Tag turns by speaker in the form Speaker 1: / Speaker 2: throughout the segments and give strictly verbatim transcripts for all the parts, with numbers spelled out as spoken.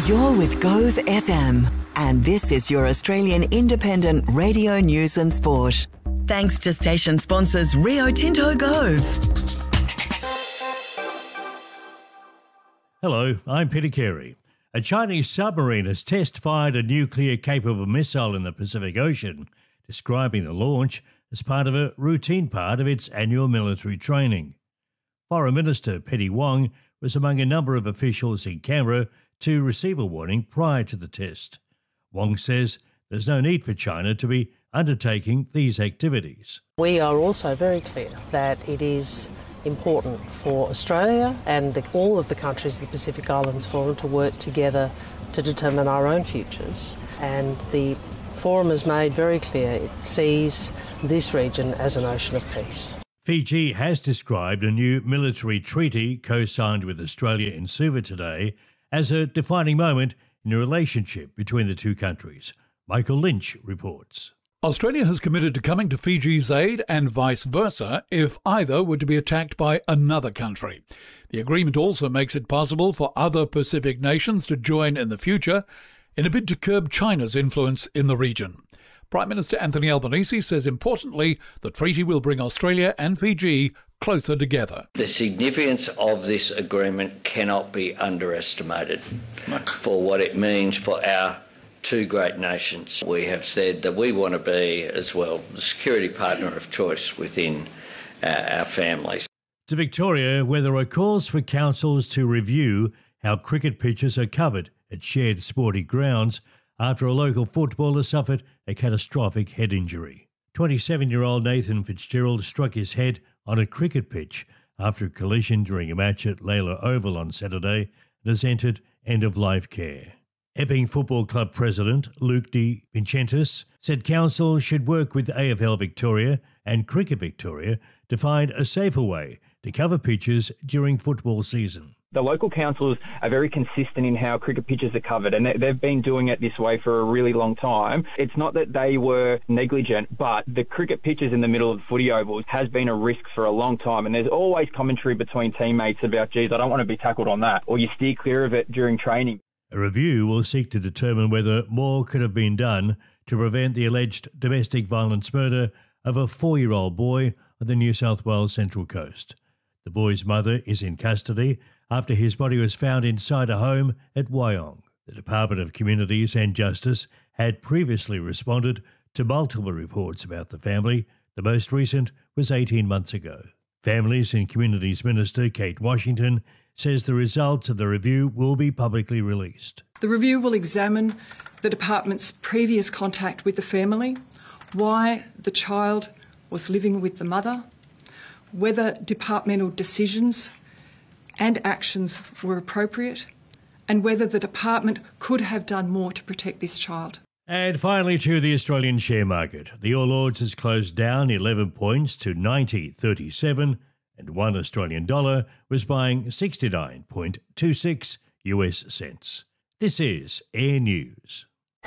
Speaker 1: You're with Gove F M, and this is your Australian independent radio news and sport. Thanks to station sponsors Rio Tinto Gove.
Speaker 2: Hello, I'm Peter Carey. A Chinese submarine has test-fired a nuclear-capable missile in the Pacific Ocean, describing the launch as part of a routine part of its annual military training. Foreign Minister Penny Wong was among a number of officials in Canberra to receive a warning prior to the test. Wong says there's no need for China to be undertaking these activities.
Speaker 3: We are also very clear that it is important for Australia and the, all of the countries of the Pacific Islands Forum to work together to determine our own futures. And the Forum has made very clear it sees this region as an ocean of peace.
Speaker 2: Fiji has described a new military treaty co-signed with Australia in Suva today as a defining moment in the relationship between the two countries. Michael Lynch reports.
Speaker 4: Australia has committed to coming to Fiji's aid and vice versa if either were to be attacked by another country. The agreement also makes it possible for other Pacific nations to join in the future in a bid to curb China's influence in the region. Prime Minister Anthony Albanese says, importantly, the treaty will bring Australia and Fiji closer together.
Speaker 5: The significance of this agreement cannot be underestimated for what it means for our two great nations. We have said that we want to be, as well, the security partner of choice within uh, our families.
Speaker 2: To Victoria, where there are calls for councils to review how cricket pitches are covered at shared sporting grounds after a local footballer suffered a catastrophic head injury. twenty-seven-year-old Nathan Fitzgerald struck his head on a cricket pitch after a collision during a match at Layla Oval on Saturday and has entered end-of-life care. Epping Football Club President Luke De Vincentis said council should work with A F L Victoria and Cricket Victoria to find a safer way to cover pitches during football season.
Speaker 6: The local councils are very consistent in how cricket pitches are covered, and they've been doing it this way for a really long time. It's not that they were negligent, but the cricket pitches in the middle of the footy ovals has been a risk for a long time, and there's always commentary between teammates about, geez, I don't want to be tackled on that, or you steer clear of it during training.
Speaker 2: A review will seek to determine whether more could have been done to prevent the alleged domestic violence murder of a four-year-old boy on the New South Wales Central Coast. The boy's mother is in custody after his body was found inside a home at Wyong. The Department of Communities and Justice had previously responded to multiple reports about the family. The most recent was eighteen months ago. Families and Communities Minister Kate Washington says the results of the review will be publicly released.
Speaker 7: The review will examine the department's previous contact with the family, why the child was living with the mother, whether departmental decisions and actions were appropriate, and whether the department could have done more to protect this child.
Speaker 2: And finally to the Australian share market. The All Ords has closed down eleven points to ninety thirty-seven, and one Australian dollar was buying sixty-nine point two six U S cents. This is Air News.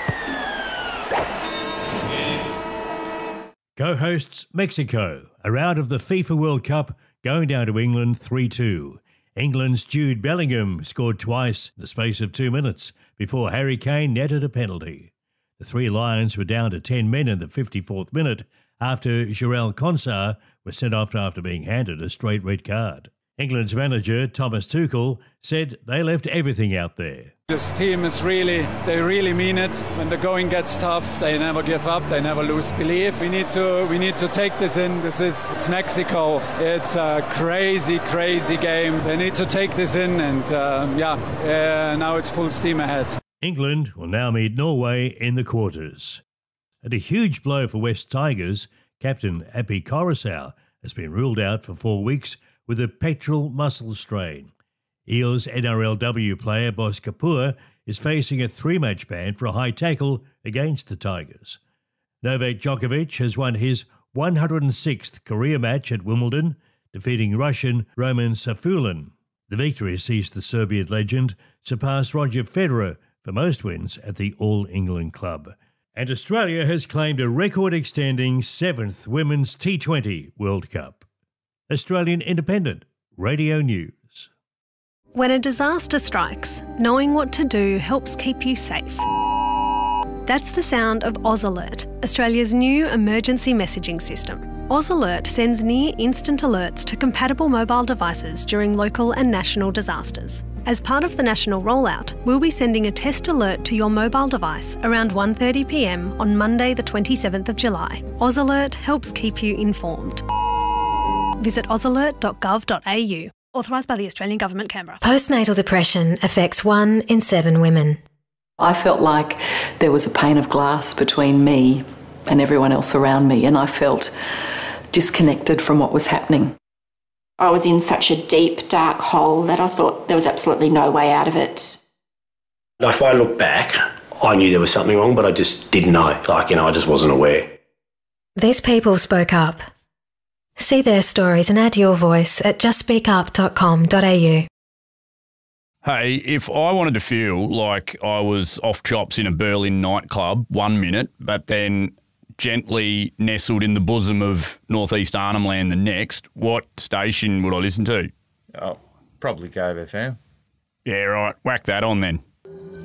Speaker 2: Co-hosts Mexico, a round of the FIFA World Cup going down to England three two. England's Jude Bellingham scored twice in the space of two minutes before Harry Kane netted a penalty. The Three Lions were down to ten men in the fifty-fourth minute after Jarell Consar was sent off after being handed a straight red card. England's manager, Thomas Tuchel, said they left everything out there.
Speaker 8: This team is really, they really mean it. When the going gets tough, they never give up, they never lose belief. We need to we need to take this in. This is it's Mexico. It's a crazy, crazy game. They need to take this in, and uh, yeah, uh, now it's full steam ahead.
Speaker 2: England will now meet Norway in the quarters. And a huge blow for West Tigers, captain Api Coruscant has been ruled out for four weeks with a pectoral muscle strain. Eels N R L W player Boss Kapoor is facing a three-match ban for a high tackle against the Tigers. Novak Djokovic has won his one hundred sixth career match at Wimbledon, defeating Russian Roman Safulin. The victory sees the Serbian legend surpass Roger Federer for most wins at the All England Club. And Australia has claimed a record-extending seventh Women's T twenty World Cup. Australian Independent Radio News.
Speaker 9: When a disaster strikes, knowing what to do helps keep you safe. That's the sound of Oz Alert, Australia's new emergency messaging system. Oz Alert sends near-instant alerts to compatible mobile devices during local and national disasters. As part of the national rollout, we'll be sending a test alert to your mobile device around one thirty p m on Monday the twenty-seventh of July. Oz Alert helps keep you informed. Visit oz alert dot gov dot a u. Authorised by the Australian Government, Canberra.
Speaker 10: Postnatal depression affects one in seven women.
Speaker 11: I felt like there was a pane of glass between me and everyone else around me, and I felt disconnected from what was happening.
Speaker 12: I was in such a deep, dark hole that I thought there was absolutely no way out of it.
Speaker 13: If I look back, I knew there was something wrong, but I just didn't know. Like, you know, I just wasn't aware.
Speaker 10: These people spoke up. See their stories and add your voice at just speak up dot com dot a u.
Speaker 14: Hey, if I wanted to feel like I was off chops in a Berlin nightclub one minute, but then gently nestled in the bosom of northeast Arnhem Land the next, what station would I listen to?
Speaker 15: Oh, probably Gove F M.
Speaker 14: Yeah, right. Whack that on then.